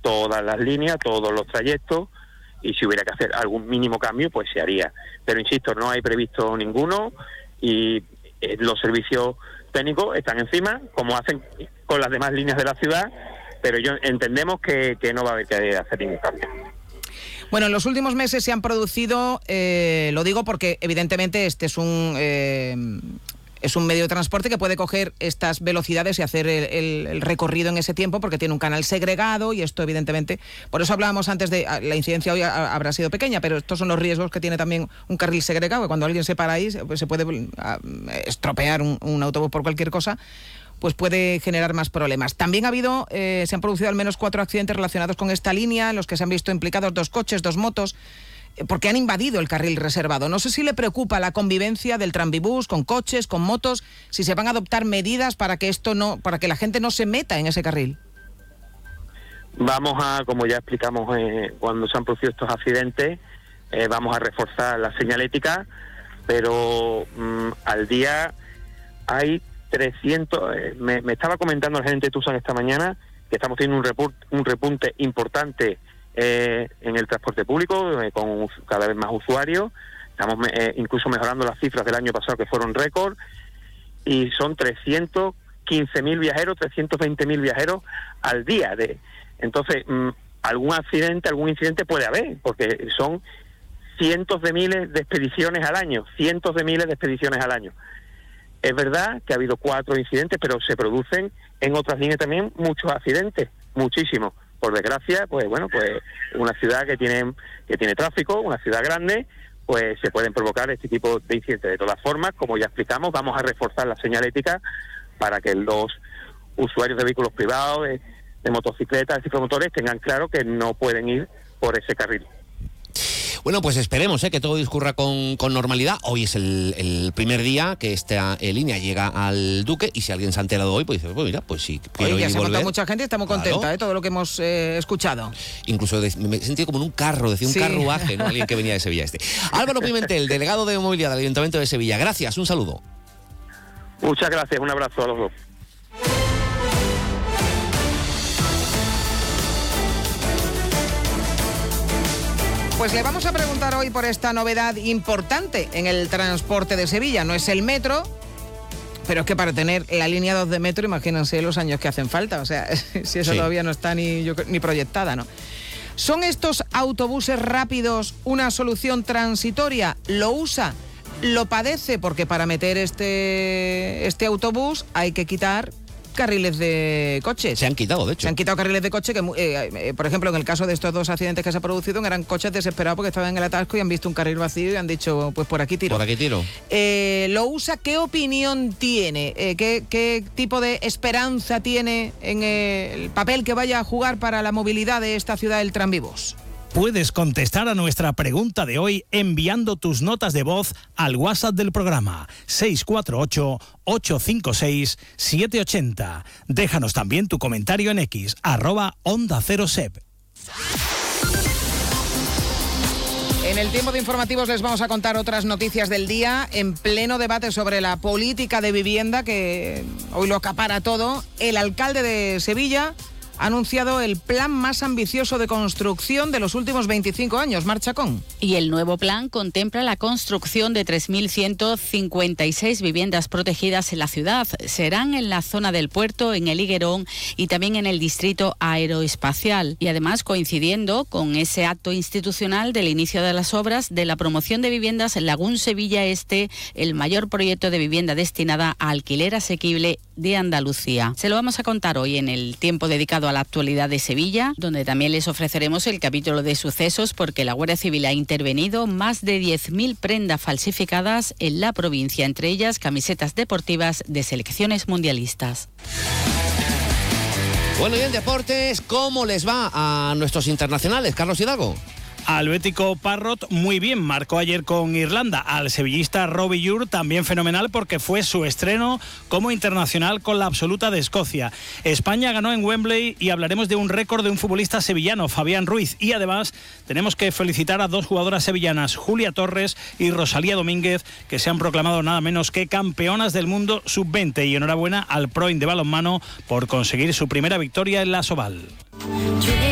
todas las líneas, todos los trayectos, y si hubiera que hacer algún mínimo cambio, pues se haría. Pero insisto, no hay previsto ninguno, y los servicios técnicos están encima, como hacen con las demás líneas de la ciudad, pero entendemos que no va a haber que hacer ningún cambio. Bueno, en los últimos meses se han producido, lo digo porque evidentemente este es un medio de transporte que puede coger estas velocidades y hacer el recorrido en ese tiempo, porque tiene un canal segregado, y esto evidentemente, por eso hablábamos antes de la incidencia hoy habrá sido pequeña, pero estos son los riesgos que tiene también un carril segregado, que cuando alguien se para ahí pues se puede estropear un autobús por cualquier cosa, pues puede generar más problemas. También se han producido al menos 4 accidentes relacionados con esta línea, en los que se han visto implicados 2 coches, 2 motos, porque han invadido el carril reservado. No sé si le preocupa la convivencia del tranvibús con coches, con motos, si se van a adoptar medidas para que para que la gente no se meta en ese carril. Vamos a, como ya explicamos cuando se han producido estos accidentes, vamos a reforzar la señalética, pero al día hay 300, me estaba comentando el gerente de Tusan esta mañana, que estamos teniendo un repunte importante en el transporte público, con cada vez más usuarios. Estamos incluso mejorando las cifras del año pasado, que fueron récord, y son 315.000 viajeros, 320.000 viajeros al día. Entonces, algún incidente puede haber, porque son cientos de miles de expediciones al año, Es verdad que ha habido 4 incidentes, pero se producen en otras líneas también muchos accidentes, muchísimos. Por desgracia, pues una ciudad que tiene tráfico, una ciudad grande, pues se pueden provocar este tipo de incidentes. De todas formas, como ya explicamos, vamos a reforzar la señalética para que los usuarios de vehículos privados, de motocicletas, de ciclomotores, tengan claro que no pueden ir por ese carril. Bueno, pues esperemos que todo discurra con normalidad. Hoy es el primer día que esta línea llega al Duque, y si alguien se ha enterado hoy, pues dice, pues mira, pues sí, quiero ir y volver. Se ha montado mucha gente y está muy contenta, todo lo que hemos escuchado. Incluso me he sentido como en un carro, decía un carruaje, ¿no? Alguien que venía de Sevilla Álvaro Pimentel, delegado de movilidad del Ayuntamiento de Sevilla. Gracias, un saludo. Muchas gracias, un abrazo a los dos. Pues le vamos a preguntar hoy por esta novedad importante en el transporte de Sevilla. No es el metro, pero es que para tener la línea 2 de metro, imagínense los años que hacen falta. O sea, si eso todavía no está ni proyectada, ¿no? ¿Son estos autobuses rápidos una solución transitoria? ¿Lo usa? ¿Lo padece? Porque para meter este autobús hay que quitar carriles de coches. Se han quitado, de hecho. Se han quitado carriles de coche que, por ejemplo, en el caso de estos 2 accidentes que se han producido, eran coches desesperados porque estaban en el atasco y han visto un carril vacío y han dicho, pues por aquí tiro. Por aquí tiro. ¿Lo usa? ¿Qué opinión tiene? ¿Qué tipo de esperanza tiene en el papel que vaya a jugar para la movilidad de esta ciudad del tranvibús? Puedes contestar a nuestra pregunta de hoy enviando tus notas de voz al WhatsApp del programa 648-856-780. Déjanos también tu comentario en X, @Onda0Sep. En el tiempo de informativos les vamos a contar otras noticias del día. En pleno debate sobre la política de vivienda, que hoy lo acapara todo, el alcalde de Sevilla ha anunciado el plan más ambicioso de construcción de los últimos 25 años. Mar Chacón. Y el nuevo plan contempla la construcción de 3.156 viviendas protegidas en la ciudad. Serán en la zona del puerto, en el Higuerón y también en el distrito aeroespacial. Y además coincidiendo con ese acto institucional del inicio de las obras de la promoción de viviendas en Lagún Sevilla Este, el mayor proyecto de vivienda destinada a alquiler asequible de Andalucía. Se lo vamos a contar hoy en el tiempo dedicado a la actualidad de Sevilla, donde también les ofreceremos el capítulo de sucesos, porque la Guardia Civil ha intervenido más de 10.000 prendas falsificadas en la provincia, entre ellas camisetas deportivas de selecciones mundialistas. Bueno, y en deportes, ¿cómo les va a nuestros internacionales? Carlos Hidalgo. Al bético Parrot muy bien, marcó ayer con Irlanda. Al sevillista Robbie Ure también fenomenal, porque fue su estreno como internacional con la absoluta de Escocia. España ganó en Wembley y hablaremos de un récord de un futbolista sevillano, Fabián Ruiz. Y además tenemos que felicitar a 2 jugadoras sevillanas, Julia Torres y Rosalía Domínguez, que se han proclamado nada menos que campeonas del mundo sub-20. Y enhorabuena al Proin de balonmano por conseguir su primera victoria en la Soval.